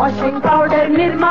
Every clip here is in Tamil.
washing powder Nirma.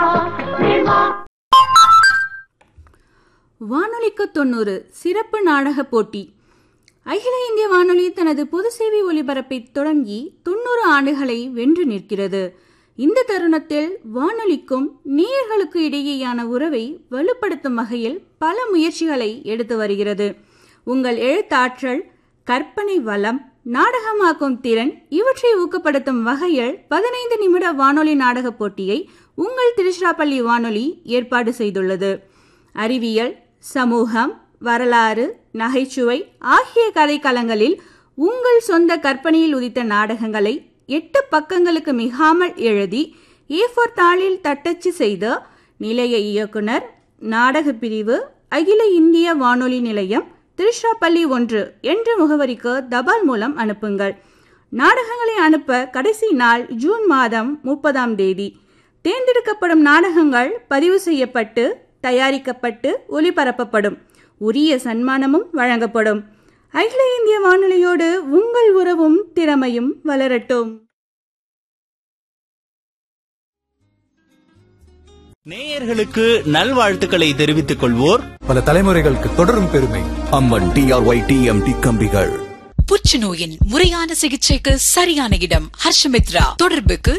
வானொலிக்கு 90 சிறப்பு நாடக போட்டி. அகில இந்திய வானொலி தனது பொது சேவை ஒலிபரப்பை தொடங்கி 90 ஆண்டுகளை வென்று நிற்கிறது. இந்த தருணத்தில் வானொலிக்கும் நேயர்களுக்கு இடையேயான உறவை வலுப்படுத்தும் வகையில் பல முயற்சிகளை எடுத்து வருகிறது. உங்கள் எழுத்தாற்றல், கற்பனை வளம், நாடகமாக்கும் திறன் இவற்றை ஊக்கப்படுத்தும் வகையில் 15 நிமிட வானொலி நாடக போட்டியை உங்கள் திருச்சிராப்பள்ளி வானொலி ஏற்பாடு செய்துள்ளது. அறிவியல், சமூகம், வரலாறு, நகைச்சுவை ஆகிய கதைக்களங்களில் உங்கள் சொந்த கற்பனையில் உதித்த நாடகங்களை 8 பக்கங்களுக்கு மிகாமல் எழுதி A4 தாளில் தட்டச்சு செய்த நிலைய இயக்குனர், நாடக பிரிவு, அகில இந்திய வானொலி நிலையம், திருச்சிராப்பள்ளி 1 என்ற முகவரிக்கு தபால் மூலம் அனுப்புங்கள். நாடகங்களை அனுப்ப கடைசி நாள் ஜூன் மாதம் 30ஆம் தேதி. தேர்ந்தெடுக்கப்படும் நாடகங்கள் பதிவு செய்யப்பட்டு தயாரிக்கப்பட்டு ஒலிபரப்பப்படும். உரிய சன்மானமும் வழங்கப்படும். அகில இந்திய வானொலியோடு உங்கள் உறவும் திறமையும் வளரட்டும். நேயர்களுக்கு நல்வாழ்த்துக்களை தெரிவித்துக் கொள்வோர் பல தலைமுறைகளுக்கு தொடரும் பெருமை அம்மன் TRYTMT கம்பிகள். புற்றுநோயின் முறையான சிகிச்சைக்கு சரியான இடம் ஹர்ஷமித்ரா. தொடர்புக்கு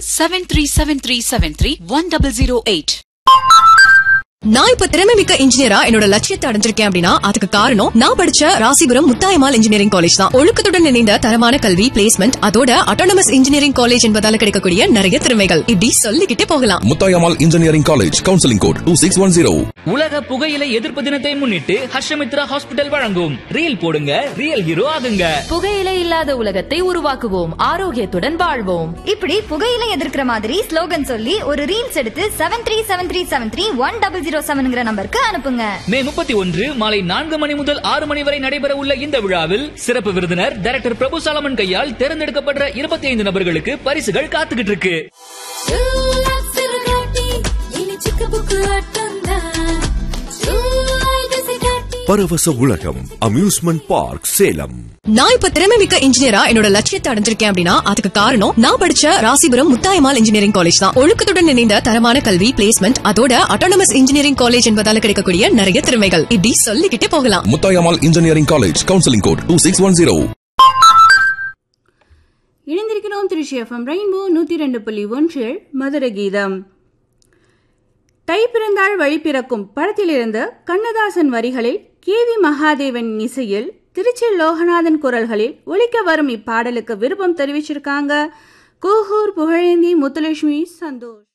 7373731008. நான் இப்ப திறமைமிக்க இன்ஜினியரா என்னோட லட்சியத்தை அடைஞ்சிருக்கேன் அப்படின்னா அதுக்கு காரணம் நான் படிச்ச ராசிபுரம் முத்தாயம்மாள் இன்ஜினியரிங் காலேஜ் தான். ஒழுக்கத்துடன் இணைந்த தரமான கல்வி, பிளேஸ்மெண்ட், அதோட அட்டானமஸ் இன்ஜினியரிங் காலேஜ் என்பதால கிடைக்கக்கூடிய நிறைய திறமைகள் இப்படி சொல்லிக்கிட்டே போகலாம். Muthayammal engineering college, counselling code 2610. உலக புகையிலை எதிர்ப்பு தினத்தை முன்னிட்டு ஹர்ஷமித்ரா ஹாஸ்பிடல் வழங்கும் ரீல் போடுங்க, ரியல் ஹீரோ ஆகுங்க. புகையிலை இல்லாத உலகத்தை உருவாக்குவோம், ஆரோக்கியத்துடன் வாழ்வோம். இப்படி புகையிலை எதிர்க்கிற மாதிரி ஸ்லோகன் சொல்லி ஒரு ரீல்ஸ் எடுத்து 7373731007 நம்பருக்கு அனுப்புங்க. மே 31 மாலை 4 மணி முதல் 6 மணி வரை நடைபெற உள்ள இந்த விழாவில் சிறப்பு விருந்தினர் டைரக்டர் பிரபு சாலமன் கையால் தேர்ந்தெடுக்கப்படுற 25 நபர்களுக்கு பரிசுகள் காத்துக்கிட்டு இருக்கு. பரவச உலகம் அம்யூஸ்மெண்ட் பார்க் சேலம். நான் இப்ப திறமைமிக்க இன்ஜினியரா என்னோட லட்சியத்தை அடைஞ்சிருக்கேன் அப்படின்னா அதுக்கு காரணம் நான் படிச்ச ராசிபுரம் முத்தாயம்மாள் இன்ஜினியரிங் காலேஜ் தான். ஒழுக்கத்துடன் இணைந்த தரமான கல்வி, பிளேஸ்மெண்ட், அதோட அட்டானமஸ் இன்ஜினியரிங் காலேஜ் என்பதால கிடைக்கக்கூடிய நிறைய திறமைகள் இப்படி சொல்லிக்கிட்டே போகலாம். Muthayammal engineering college, counselling code 2610. இணைந்திருக்கிறோம் திருச்சி FM ரெயின்போ 102.1 மதுர கீதம். தை பிறந்தாள் வழி பிறக்கும் படத்திலிருந்து கண்ணதாசன் வரிகளில் KV மகாதேவன் இசையில் திருச்சி லோகநாதன் குரல்களில் ஒலிக்க வரும் இப்பாடலுக்கு விருப்பம் தெரிவிச்சிருக்காங்க கூகூர் புகழேந்தி, முத்துலட்சுமி, சந்தோஷ்.